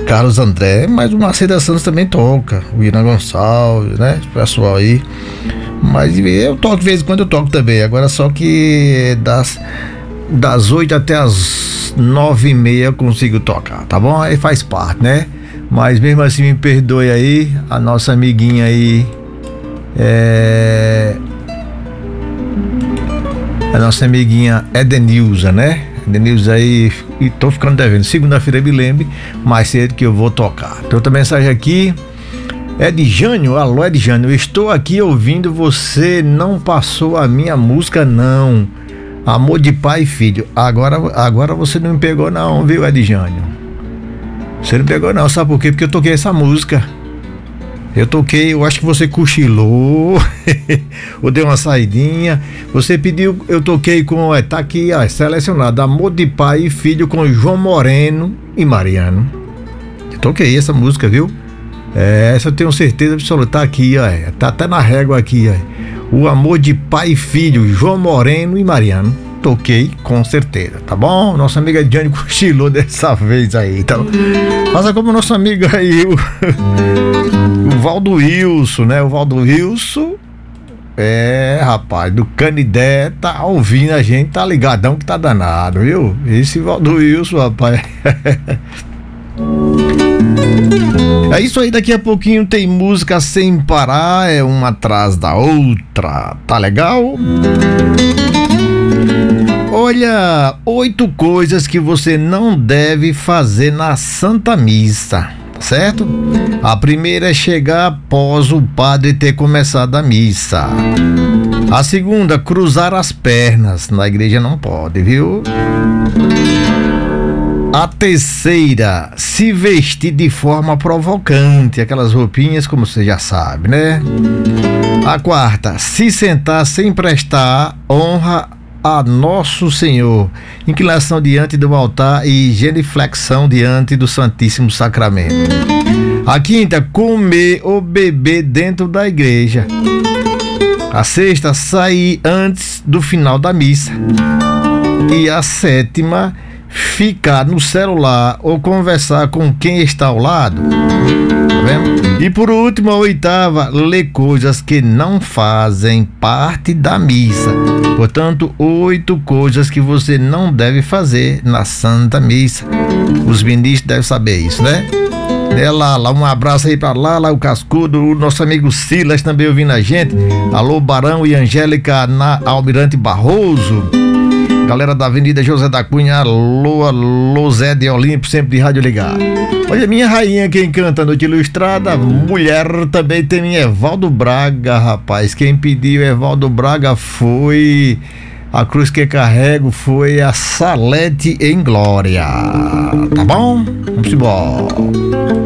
Carlos André, mas o Marcelo Santos também toca, o Irã Gonçalves, né? O pessoal aí. Mas eu toco de vez em quando, eu toco também. Agora só que das 8 até as 9h30 eu consigo tocar, tá bom? Aí faz parte, né? Mas mesmo assim me perdoe aí, a nossa amiguinha aí a nossa amiguinha Edenilza, né? Edenilza aí, e tô ficando devendo. Segunda-feira me lembre mais cedo que eu vou tocar. Tem outra mensagem aqui. Edjânio, alô Edjânio, estou aqui ouvindo, você não passou a minha música não. Amor de pai e filho. Agora você não me pegou não, viu, Edjânio? Você não pegou não, sabe por quê? Porque eu toquei essa música. Eu acho que você cochilou, ou deu uma saidinha. Você pediu, eu toquei com, tá aqui, ó, selecionado, Amor de pai e filho com João Moreno e Mariano. Eu toquei essa música, viu? Essa eu tenho certeza absoluta, tá aqui, ó, tá até na régua aqui, ó. O Amor de pai e filho, João Moreno e Mariano. Toquei com certeza, tá bom? Nossa amiga Diane cochilou dessa vez aí, então faça como nosso amigo aí, o Valdo Wilson, né? O Valdo Wilson, rapaz, do Canidé, tá ouvindo a gente, tá ligadão que tá danado, viu? Esse Valdo Wilson, rapaz. É isso aí, daqui a pouquinho tem música sem parar, uma atrás da outra, tá legal? Olha, 8 coisas que você não deve fazer na Santa Missa, certo? A primeira é chegar após o padre ter começado a missa. A segunda, cruzar as pernas, na igreja não pode, viu? A terceira, se vestir de forma provocante, aquelas roupinhas como você já sabe, né? A quarta, se sentar sem prestar honra a Nosso Senhor, inclinação diante do altar e genuflexão diante do Santíssimo Sacramento. A quinta, comer ou beber dentro da igreja. A sexta, sair antes do final da missa. E a sétima, ficar no celular ou conversar com quem está ao lado. Tá vendo? E por último, a oitava, ler coisas que não fazem parte da missa. Portanto, 8 coisas que você não deve fazer na Santa Missa. Os ministros devem saber isso, né? Lá, um abraço aí pra lá, o Cascudo, o nosso amigo Silas também ouvindo a gente. Alô, Barão e Angélica na Almirante Barroso. Galera da Avenida José da Cunha, alô Zé de Olimpo, sempre de rádio ligado. Olha, minha rainha, quem canta Noite Ilustrada, mulher também tem Evaldo Braga, rapaz. Quem pediu Evaldo Braga foi a cruz que carrego, foi a Salete em Glória. Tá bom? Vamos embora.